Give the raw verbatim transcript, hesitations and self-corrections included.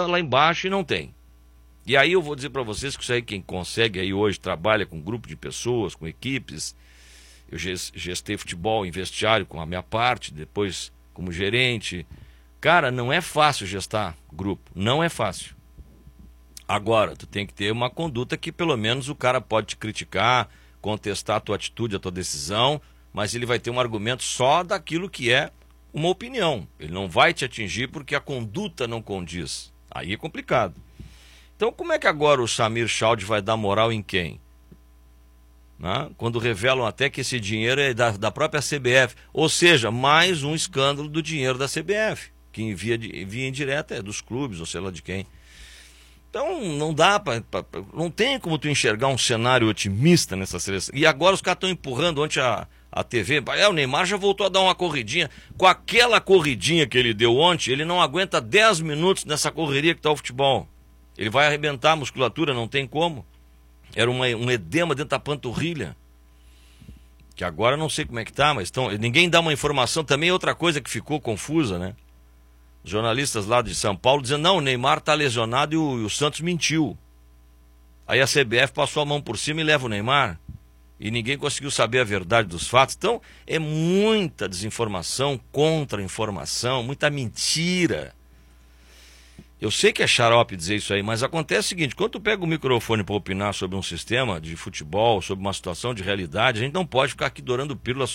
lá embaixo e não tem. E aí eu vou dizer para vocês que isso aí quem consegue aí hoje, trabalha com grupo de pessoas, com equipes. Eu gestei futebol em vestiário com a minha parte, depois como gerente. Cara, não é fácil gestar grupo, não é fácil. Agora, tu tem que ter uma conduta que pelo menos o cara pode te criticar, contestar a tua atitude, a tua decisão, mas ele vai ter um argumento só daquilo que é uma opinião. Ele não vai te atingir porque a conduta não condiz. Aí é complicado. Então como é que agora o Samir Chaldi vai dar moral em quem? Né? Quando revelam até que esse dinheiro é da, da própria C B F. Ou seja, mais um escândalo do dinheiro da C B F, que envia, envia indireta é dos clubes, ou sei lá de quem. Então não dá pra, pra, não tem como tu enxergar um cenário otimista nessa seleção. E agora os caras estão empurrando ontem a, a T V. É, o Neymar já voltou a dar uma corridinha. Com aquela corridinha que ele deu ontem, ele não aguenta dez minutos nessa correria que está o futebol. Ele vai arrebentar a musculatura, não tem como. Era uma, um edema dentro da panturrilha. Que agora não sei como é que tá, mas tão, ninguém dá uma informação. Também é outra coisa que ficou confusa, né? Os jornalistas lá de São Paulo dizendo, não, o Neymar está lesionado e o, e o Santos mentiu. Aí a C B F passou a mão por cima e leva o Neymar. E ninguém conseguiu saber a verdade dos fatos. Então, é muita desinformação, contra-informação, muita mentira. Eu sei que é xarope dizer isso aí, mas acontece o seguinte, quando tu pega o microfone para opinar sobre um sistema de futebol, sobre uma situação de realidade, a gente não pode ficar aqui dourando pílulas